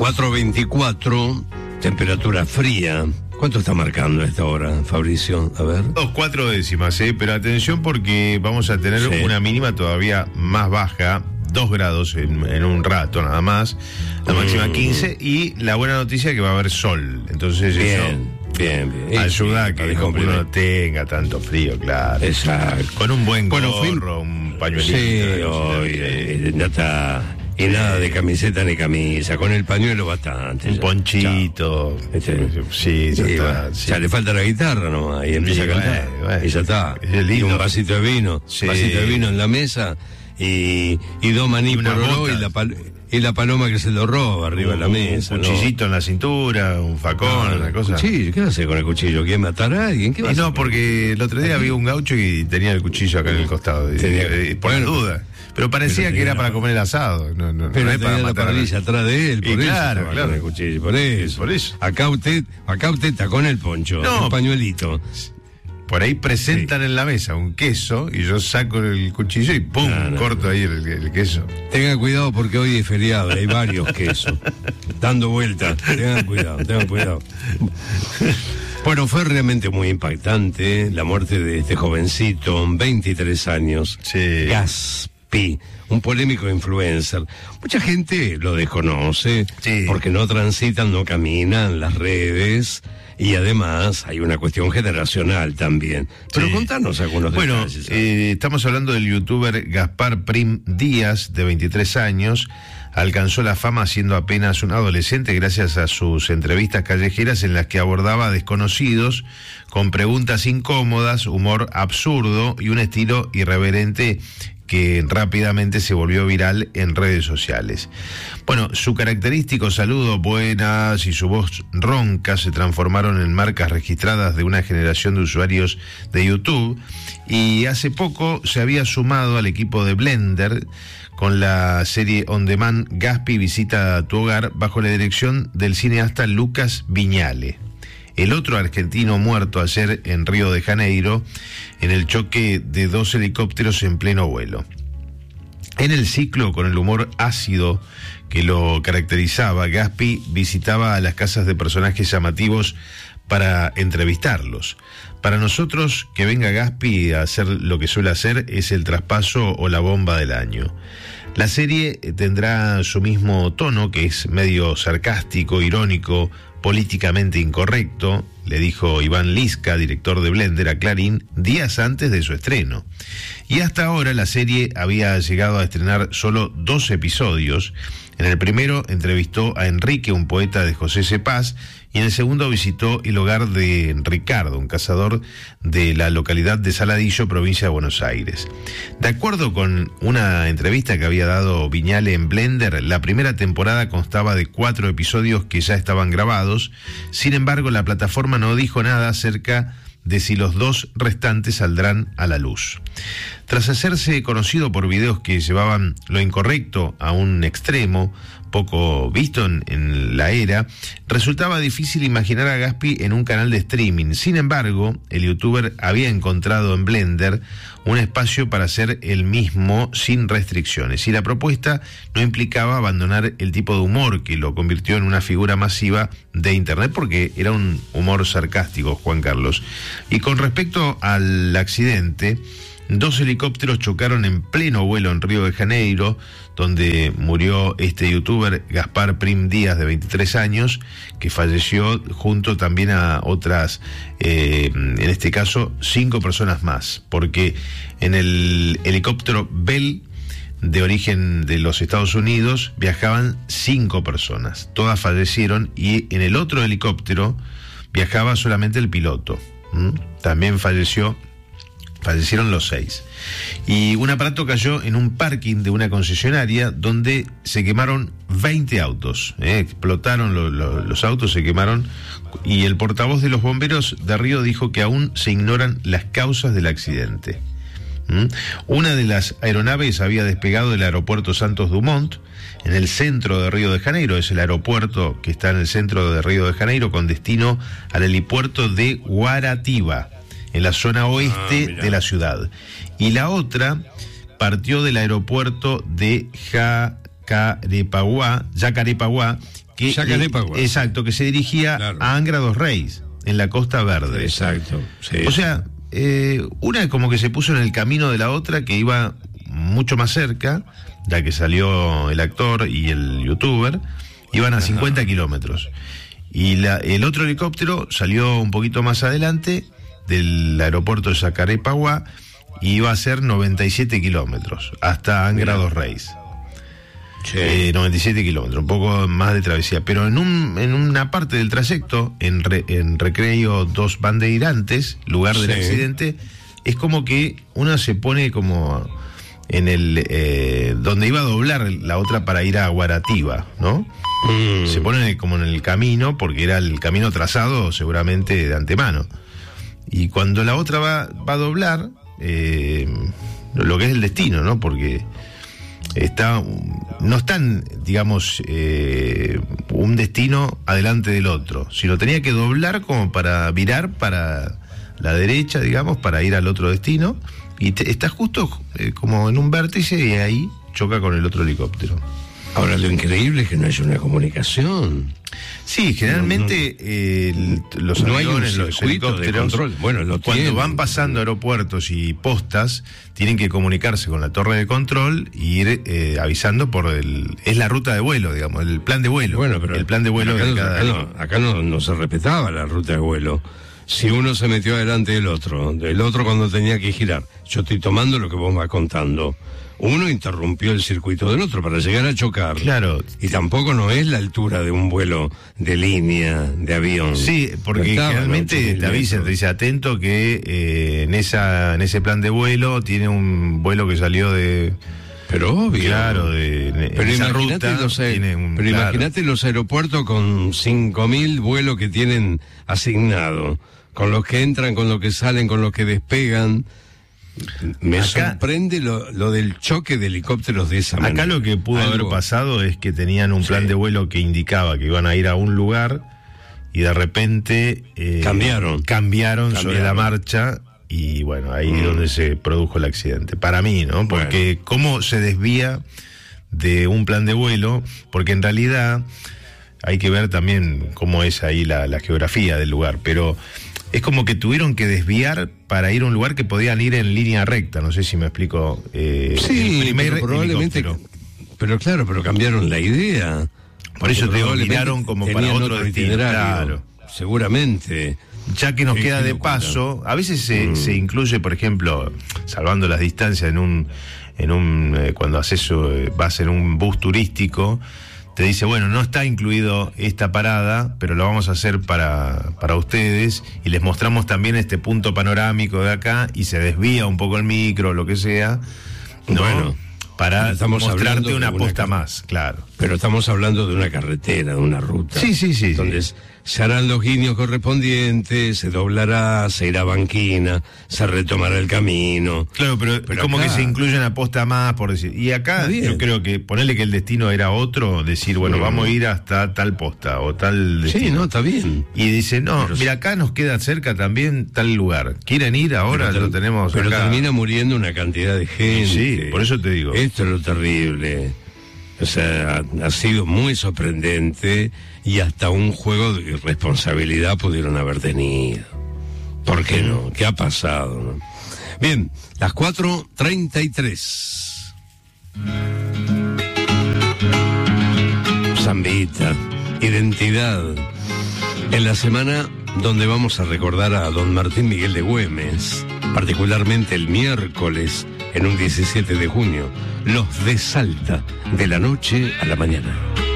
4:24, temperatura fría. ¿Cuánto está marcando a esta hora, Fabricio? A ver. 4 décimas, pero atención porque vamos a tener una mínima todavía más baja, 2 grados en un rato nada más, la máxima 15, y la buena noticia es que va a haber sol, entonces Bien. ayuda a que uno no tenga tanto frío, claro. Exacto. Con un buen gorro, un pañuelito. Sí, ya está. Y nada de camiseta ni camisa, con el pañuelo bastante. Un ponchito. Sí, ya está. Sí. Ya le falta la guitarra nomás y empieza a cantar. Y ya está. Y un vasito de vino. Sí. Vasito de vino en la mesa y 2 maní por oro y la paloma que se lo roba arriba de la mesa. Un cuchillito en la cintura, un facón, una cosa. ¿Cuchillo? ¿Qué hace con el cuchillo? ¿Quiere matar a alguien? ¿Qué va a hacer? No, porque el otro día había un gaucho y tenía el cuchillo acá en el costado. Por la duda. Pero parecía que era para comer el asado. No pero es para tenía la parrilla atrás de él, por eso. Claro. Con el cuchillo, por eso. Acá usted está con el poncho, el pañuelito. Por ahí presentan en la mesa un queso y yo saco el cuchillo y ¡pum! Corto ahí el queso. Tenga cuidado porque hoy es feriado, hay varios quesos dando vueltas. Tengan cuidado. Bueno, fue realmente muy impactante la muerte de este jovencito, 23 años, Gaspi, un polémico influencer. Mucha gente lo desconoce porque no transitan, no caminan las redes. Y además hay una cuestión generacional también. Pero contanos algunos detalles. Estamos hablando del youtuber Gaspar Prim Díaz, de 23 años. Alcanzó la fama siendo apenas un adolescente gracias a sus entrevistas callejeras en las que abordaba desconocidos con preguntas incómodas, humor absurdo y un estilo irreverente que rápidamente se volvió viral en redes sociales. Bueno, su característico saludo, buenas, y su voz ronca se transformaron en marcas registradas de una generación de usuarios de YouTube, y hace poco se había sumado al equipo de Blender con la serie On Demand Gaspi visita tu hogar, bajo la dirección del cineasta Lucas Viñale. El otro argentino muerto ayer en Río de Janeiro en el choque de 2 helicópteros en pleno vuelo. En el ciclo, con el humor ácido que lo caracterizaba, Gaspi visitaba a las casas de personajes llamativos para entrevistarlos. Para nosotros, que venga Gaspi a hacer lo que suele hacer es el traspaso o la bomba del año. La serie tendrá su mismo tono, que es medio sarcástico, irónico, políticamente incorrecto, le dijo Iván Lisca, director de Blender, a Clarín días antes de su estreno. Y hasta ahora la serie había llegado a estrenar solo 2 episodios. En el primero entrevistó a Enrique, un poeta de José Cepaz, y en el segundo visitó el hogar de Ricardo, un cazador de la localidad de Saladillo, provincia de Buenos Aires. De acuerdo con una entrevista que había dado Viñale en Blender, la primera temporada constaba de 4 episodios que ya estaban grabados. Sin embargo, la plataforma no dijo nada acerca de si los 2 restantes saldrán a la luz. Tras hacerse conocido por videos que llevaban lo incorrecto a un extremo, poco visto en la era, resultaba difícil imaginar a Gaspi en un canal de streaming. Sin embargo, el youtuber había encontrado en Blender un espacio para hacer el mismo sin restricciones, y la propuesta no implicaba abandonar el tipo de humor que lo convirtió en una figura masiva de internet, porque era un humor sarcástico, Juan Carlos. Y con respecto al accidente, 2 helicópteros chocaron en pleno vuelo en Río de Janeiro, donde murió este youtuber Gaspar Prim Díaz, de 23 años, que falleció junto también a otras, en este caso, 5 personas más, porque en el helicóptero Bell, de origen de los Estados Unidos, viajaban 5 personas, todas fallecieron, y en el otro helicóptero viajaba solamente el piloto. También fallecieron los 6. Y un aparato cayó en un parking de una concesionaria donde se quemaron 20 autos. Explotaron los autos, se quemaron, y el portavoz de los bomberos de Río dijo que aún se ignoran las causas del accidente. Una de las aeronaves había despegado del aeropuerto Santos Dumont, en el centro de Río de Janeiro. Es el aeropuerto que está en el centro de Río de Janeiro, con destino al helipuerto de Guaratiba, en la zona oeste de la ciudad. Y la otra partió del aeropuerto de Yacarepaguá Yacarepagua. Exacto, que se dirigía a Angra dos Reis, en la Costa Verde. Exacto. Sí. O sea, una como que se puso en el camino de la otra, que iba mucho más cerca, ya que salió el actor y el youtuber, iban a 50 kilómetros. Y el otro helicóptero salió un poquito más adelante del aeropuerto de Yacarepagua y iba a ser 97 kilómetros hasta Angra dos Reis. 97 kilómetros, un poco más de travesía. Pero en una parte del trayecto, en Recreo Dos Bandeirantes, lugar del accidente, es como que uno se pone como en el donde iba a doblar la otra para ir a Guaratiba, ¿no? Se pone como en el camino, porque era el camino trazado seguramente de antemano. Y cuando la otra va a doblar, lo que es el destino, ¿no? Porque no están, digamos, un destino adelante del otro, sino tenía que doblar como para virar para la derecha, digamos, para ir al otro destino, y está justo como en un vértice, y ahí choca con el otro helicóptero. Ahora, lo increíble es que no haya una comunicación. Sí, generalmente los aviones, los helicópteros, cuando van pasando aeropuertos y postas, tienen que comunicarse con la torre de control y ir avisando es la ruta de vuelo, digamos, el plan de vuelo. Bueno, pero el plan de vuelo de cada... Acá no se respetaba la ruta de vuelo. Si uno se metió adelante del otro cuando tenía que girar, yo estoy tomando lo que vos vas contando. Uno interrumpió el circuito del otro para llegar a chocar. Claro. Y tampoco no es la altura de un vuelo de línea, de avión. Sí, porque generalmente te avisan, te dice atento que en ese plan de vuelo tiene un vuelo que salió de... Pero obvio. Claro, pero esa ruta pero imagínate los aeropuertos con 5.000 vuelos que tienen asignado, con los que entran, con los que salen, con los que despegan. Me sorprende lo del choque de helicópteros de esa manera. Acá lo que pudo haber pasado es que tenían un plan de vuelo que indicaba que iban a ir a un lugar y de repente cambiaron sobre la marcha, y bueno, ahí es donde se produjo el accidente. Para mí, ¿no? Porque cómo se desvía de un plan de vuelo, porque en realidad hay que ver también cómo es ahí la geografía del lugar, pero es como que tuvieron que desviar para ir a un lugar que podían ir en línea recta, no sé si me explico. Sí, pero probablemente, pero cambiaron la idea. Por eso te digo, miraron como para otro destino. Claro, seguramente. Ya que nos queda de paso, a veces se incluye, por ejemplo, salvando las distancias cuando vas en un bus turístico, te dice, bueno, no está incluido esta parada, pero lo vamos a hacer para ustedes, y les mostramos también este punto panorámico de acá, y se desvía un poco el micro, lo que sea, ¿no? Bueno, para mostrarte una posta más, claro. Pero estamos hablando de una carretera, de una ruta. Sí. Entonces, se harán los guiños correspondientes, se doblará, se irá a banquina, se retomará el camino. Claro, pero como acá, que se incluye una posta más, por decir. Y acá yo creo que ponerle que el destino era otro, decir, bueno, vamos a ir hasta tal posta o tal destino. Sí, no, está bien. Y dice, no, mira, acá nos queda cerca también tal lugar. ¿Quieren ir ahora? Lo tenemos pero acá. Termina muriendo una cantidad de gente. Sí, por eso te digo. Esto es lo terrible. O sea, ha sido muy sorprendente, y hasta un juego de irresponsabilidad pudieron haber tenido. ¿Por qué no? ¿Qué ha pasado, no? Bien, las 4:33. Zambita, identidad. En la semana donde vamos a recordar a don Martín Miguel de Güemes, particularmente el miércoles, en un 17 de junio, los de Salta, de la noche a la mañana.